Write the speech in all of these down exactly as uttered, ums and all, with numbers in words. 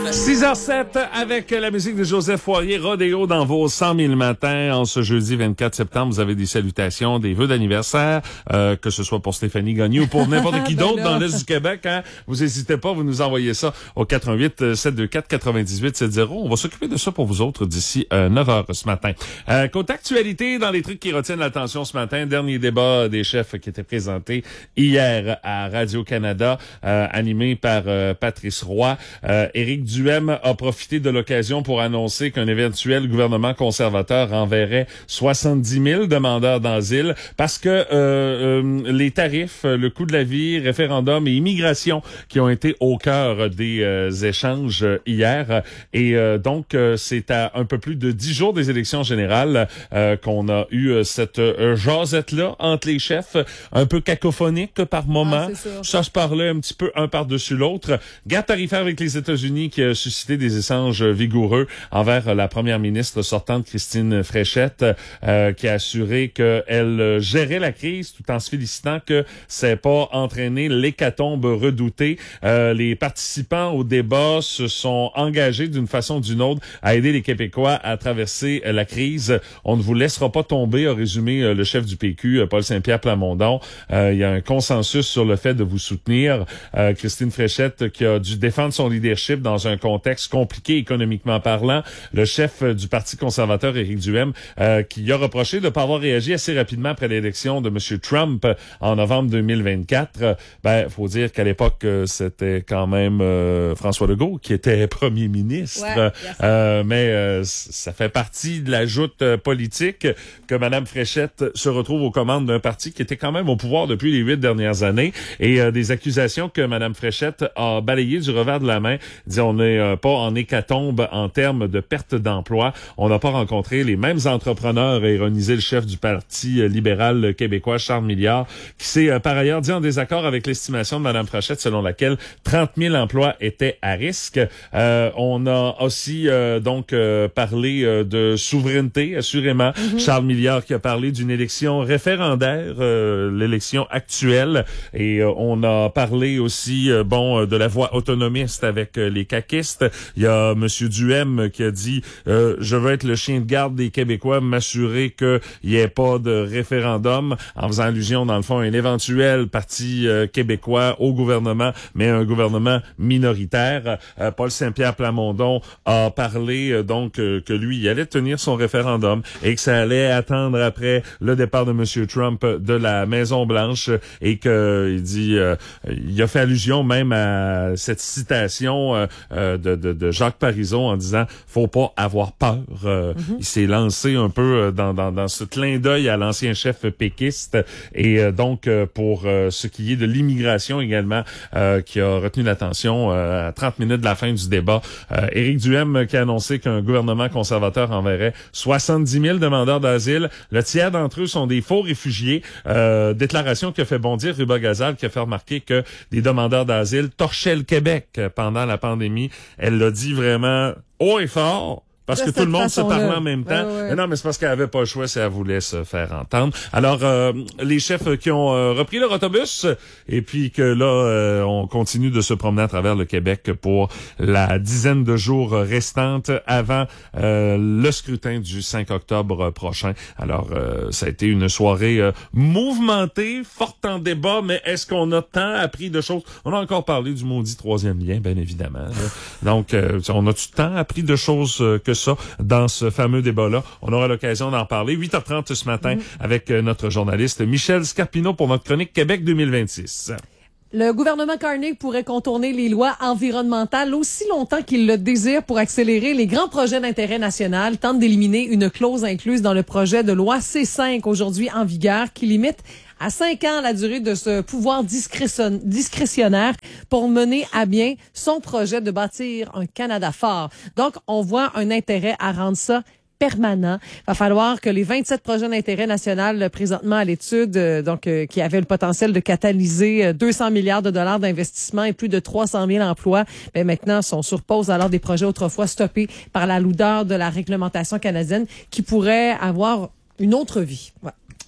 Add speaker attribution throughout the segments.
Speaker 1: six heures sept avec la musique de Joseph Poirier, Rodéo dans vos cent mille matins. En ce jeudi vingt-quatre septembre, vous avez des salutations, des vœux d'anniversaire, euh, que ce soit pour Stéphanie Gagné ou pour n'importe qui d'autre dans l'Est du Québec. Hein. Vous n'hésitez pas, vous nous envoyez ça au quatre un huit, sept deux quatre, quatre-vingt-dix-huit soixante. On va s'occuper de ça pour vous autres d'ici euh, neuf heures ce matin. Euh, côté actualité, dans les trucs qui retiennent l'attention ce matin, dernier débat des chefs qui était présenté hier à Radio-Canada, euh, animé par euh, Patrice Roy. Euh, Éric Duhem a profité de l'occasion pour annoncer qu'un éventuel gouvernement conservateur enverrait soixante-dix mille demandeurs d'asile parce que euh, euh, les tarifs, le coût de la vie, référendum et immigration qui ont été au cœur des euh, échanges hier. Et euh, donc, euh, c'est à un peu plus de dix jours des élections générales euh, qu'on a eu euh, cette euh, jasette-là entre les chefs, un peu cacophonique par moment. Ah, ça se parlait un petit peu un par-dessus l'autre. Guerre tarifaire avec les États-Unis qui a suscité des échanges vigoureux envers la première ministre sortante Christine Fréchette, euh, qui a assuré qu'elle gérait la crise tout en se félicitant que ça n'ait pas entraîné l'hécatombe redoutée. Euh, les participants au débat se sont engagés d'une façon ou d'une autre à aider les Québécois à traverser la crise. On ne vous laissera pas tomber, a résumé le chef du P Q, Paul Saint-Pierre Plamondon. Euh, il y a un consensus sur le fait de vous soutenir. Euh, Christine Fréchette qui a dû défendre son leadership dans un contexte compliqué économiquement parlant. Le chef du Parti conservateur, Éric Duhem, euh, qui a reproché de ne pas avoir réagi assez rapidement après l'élection de M. Trump en novembre deux mille vingt-quatre. Ben, faut dire qu'à l'époque, c'était quand même euh, François Legault qui était premier ministre. Ouais, euh, mais euh, ça fait partie de la joute politique que Mme Fréchette se retrouve aux commandes d'un parti qui était quand même au pouvoir depuis les huit dernières années. Et euh, des accusations que Mme Fréchette a balayées du revers de la main. Dit on n'est euh, pas en hécatombe en termes de perte d'emploi. On n'a pas rencontré les mêmes entrepreneurs, a ironisé le chef du Parti libéral québécois, Charles Milliard, qui s'est euh, par ailleurs dit en désaccord avec l'estimation de Mme Fréchette selon laquelle trente mille emplois étaient à risque. Euh, on a aussi euh, donc euh, parlé euh, de souveraineté, assurément. Mm-hmm. Charles Milliard qui a parlé d'une élection référendaire, euh, l'élection actuelle. Et euh, on a parlé aussi, euh, bon, de la voie autonomiste avec euh, les caquistes. Il y a M. Duhem qui a dit euh, « Je veux être le chien de garde des Québécois, m'assurer qu'il n'y ait pas de référendum », en faisant allusion, dans le fond, à un éventuel parti euh, québécois au gouvernement, mais un gouvernement minoritaire. Euh, Paul Saint-Pierre Plamondon a parlé, euh, donc, euh, que lui, il allait tenir son référendum et que ça allait attendre après le départ de M. Trump de la Maison-Blanche et que, il dit, euh, il a fait allusion même à cette citation euh, euh, de, de, de Jacques Parizeau en disant « Faut pas avoir peur euh, ». Mm-hmm. Il s'est lancé un peu dans, dans, dans ce clin d'œil à l'ancien chef péquiste et euh, donc euh, pour euh, ce qui est de l'immigration également euh, qui a retenu l'attention euh, à trente minutes de la fin du débat. Euh, Éric Duhem qui a annoncé qu'un gouvernement conservateur enverrait soixante-dix mille demandeurs d'asile. Le tiers d'entre eux sont des faux réfugiés. Euh, déclaration qui a fait bondir Ruba Gazal qui a fait remarquer que des demandeurs d'asile torchaient le Québec pendant la pandémie. Elle l'a dit vraiment haut et fort. Parce que tout le monde se parlait en même temps. Ouais, ouais. Mais non, mais c'est parce qu'elle avait pas le choix si elle voulait se faire entendre. Alors, euh, les chefs qui ont euh, repris leur autobus et puis que là, euh, on continue de se promener à travers le Québec pour la dizaine de jours restantes avant euh, le scrutin du cinq octobre prochain. Alors, euh, ça a été une soirée euh, mouvementée, forte en débat, mais est-ce qu'on a tant appris de choses? On a encore parlé du maudit troisième lien, bien évidemment. Là. Donc, euh, on a-tu tant appris de choses euh, que ça dans ce fameux débat-là? On aura l'occasion d'en parler. huit heures trente ce matin mmh. avec euh, notre journaliste Michel Scarpino pour notre chronique Québec deux mille vingt-six.
Speaker 2: Le gouvernement Carney pourrait contourner les lois environnementales aussi longtemps qu'il le désire pour accélérer les grands projets d'intérêt national, tente d'éliminer une clause incluse dans le projet de loi C cinq aujourd'hui en vigueur qui limite à cinq ans la durée de ce pouvoir discrétion- discrétionnaire pour mener à bien son projet de bâtir un Canada fort. Donc, on voit un intérêt à rendre ça permanent. Il va falloir que les vingt-sept projets d'intérêt national présentement à l'étude, euh, donc euh, qui avaient le potentiel de catalyser euh, deux cents milliards de dollars d'investissement et plus de trois cent mille emplois, ben maintenant sont sur pause alors des projets autrefois stoppés par la lourdeur de la réglementation canadienne qui pourraient avoir une autre vie. Ouais.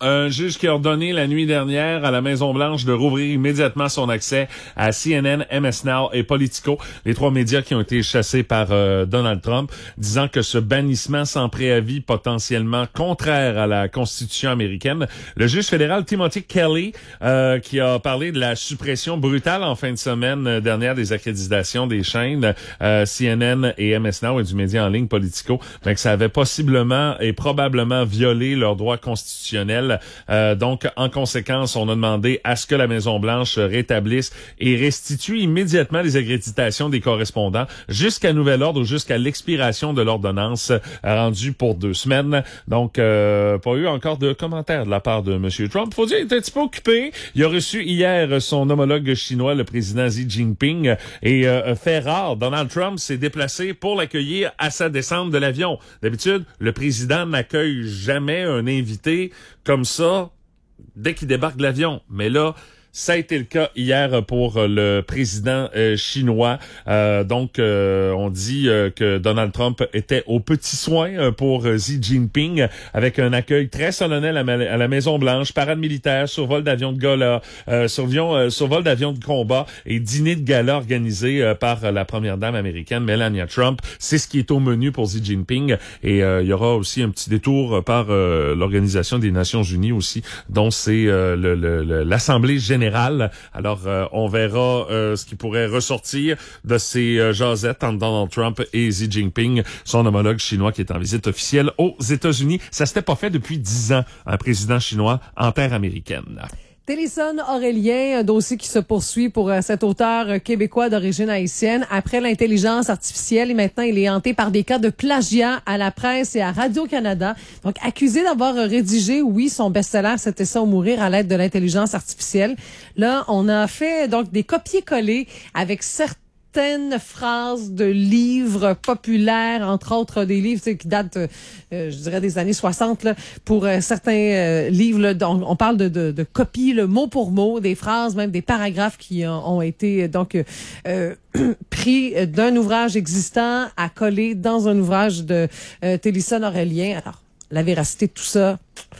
Speaker 1: Un juge qui a ordonné la nuit dernière à la Maison-Blanche de rouvrir immédiatement son accès à C N N, M S Now et Politico, les trois médias qui ont été chassés par euh, Donald Trump, disant que ce bannissement sans préavis potentiellement contraire à la Constitution américaine. Le juge fédéral Timothy Kelly, euh, qui a parlé de la suppression brutale en fin de semaine dernière des accréditations des chaînes euh, C N N et M S Now et du média en ligne Politico, mais que ça avait possiblement et probablement violé leurs droits constitutionnels. Euh, donc, en conséquence, on a demandé à ce que la Maison-Blanche rétablisse et restitue immédiatement les accréditations des correspondants jusqu'à nouvel ordre ou jusqu'à l'expiration de l'ordonnance euh, rendue pour deux semaines. Donc, euh, pas eu encore de commentaires de la part de M. Trump. Faut dire, il est un petit peu occupé. Il a reçu hier son homologue chinois, le président Xi Jinping, et euh, fait rare, Donald Trump s'est déplacé pour l'accueillir à sa descente de l'avion. D'habitude, le président n'accueille jamais un invité comme ça dès qu'il débarque de l'avion. Mais là, ça a été le cas hier pour le président euh, chinois. Euh, donc, euh, on dit euh, que Donald Trump était aux petits soins euh, pour euh, Xi Jinping, avec un accueil très solennel à, à la Maison-Blanche, parade militaire, survol d'avions de gala, euh, survol, euh, survol d'avions de combat et dîner de gala organisé euh, par euh, la première dame américaine, Melania Trump. C'est ce qui est au menu pour Xi Jinping. Et euh, il y aura aussi un petit détour par euh, l'Organisation des Nations Unies aussi, dont c'est euh, le, le, le, l'Assemblée générale. Alors, euh, on verra euh, ce qui pourrait ressortir de ces euh, jasettes entre Donald Trump et Xi Jinping, son homologue chinois qui est en visite officielle aux États-Unis. Ça s'était pas fait depuis dix ans, un président chinois en terre américaine.
Speaker 2: Téléson Aurélien, un dossier qui se poursuit pour euh, cet auteur euh, québécois d'origine haïtienne. Après l'intelligence artificielle, et maintenant, il est hanté par des cas de plagiat à la presse et à Radio-Canada. Donc, accusé d'avoir euh, rédigé, oui, son best-seller, C'était ça ou mourir, à l'aide de l'intelligence artificielle. Là, on a fait donc des copier-coller avec certains certaines phrases de livres populaires, entre autres des livres qui datent, euh, je dirais, des années soixante. Là, pour euh, certains euh, livres, là, dont on parle de, de, de copies, le mot pour mot, des phrases, même des paragraphes qui ont, ont été donc euh, pris d'un ouvrage existant à coller dans un ouvrage de euh, Téléson Aurélien. Alors, la véracité de tout ça,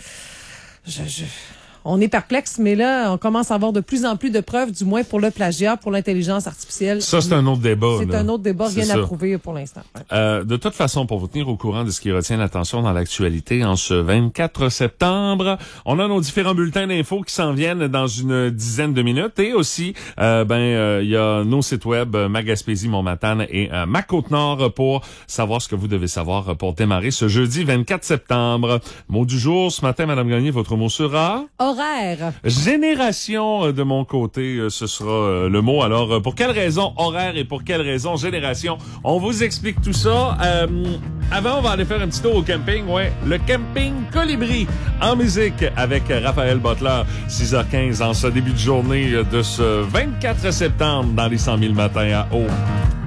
Speaker 2: je... je... on est perplexe, mais là, on commence à avoir de plus en plus de preuves, du moins pour le plagiat, pour l'intelligence artificielle.
Speaker 1: Ça, c'est un autre débat.
Speaker 2: C'est
Speaker 1: là.
Speaker 2: un autre débat, rien
Speaker 1: c'est
Speaker 2: à
Speaker 1: ça.
Speaker 2: prouver pour l'instant. Ouais.
Speaker 1: Euh, de toute façon, pour vous tenir au courant de ce qui retient l'attention dans l'actualité, en ce vingt-quatre septembre, on a nos différents bulletins d'infos qui s'en viennent dans une dizaine de minutes. Et aussi, euh, ben, il euh, y a nos sites web, Ma Gaspésie, Montmatane et euh, Ma Côte-Nord, pour savoir ce que vous devez savoir pour démarrer ce jeudi vingt-quatre septembre. Mot du jour, ce matin, Madame Gagné, votre mot sera...
Speaker 2: Horaire.
Speaker 1: Génération, euh, de mon côté, euh, ce sera euh, le mot. Alors, euh, pour quelle raison horaire et pour quelle raison génération? On vous explique tout ça. Euh, avant, on va aller faire un petit tour au camping. Ouais, le camping Colibri en musique avec Raphaël Butler. six heures quinze en ce début de journée de ce vingt-quatre septembre dans les cent mille matins à Eau.